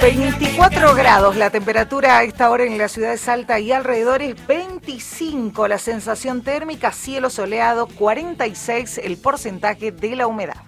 24 grados la temperatura a esta hora en la ciudad de Salta y alrededores, 25 la sensación térmica, cielo soleado, 46 el porcentaje de la humedad.